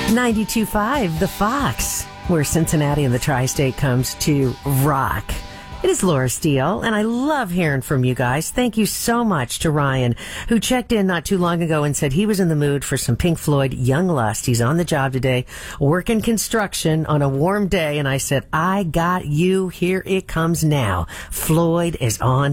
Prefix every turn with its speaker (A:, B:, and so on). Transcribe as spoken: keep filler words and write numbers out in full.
A: ninety-two point five, The Fox, where Cincinnati and the Tri-State comes to rock. It is Laura Steele, and I love hearing from you guys. Thank you so much to Ryan, who checked in not too long ago and said he was in the mood for some Pink Floyd, Young Lust. He's on the job today, working construction on a warm day, and I said, I got you. Here it comes now. Floyd is on